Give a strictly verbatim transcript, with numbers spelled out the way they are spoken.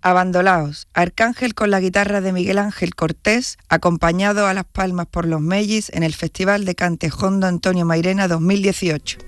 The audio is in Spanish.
Abandolaos, Arcángel con la guitarra de Miguel Ángel Cortés, acompañado a las palmas por los Mellis en el Festival de Cante Jondo Antonio Mairena dos mil dieciocho.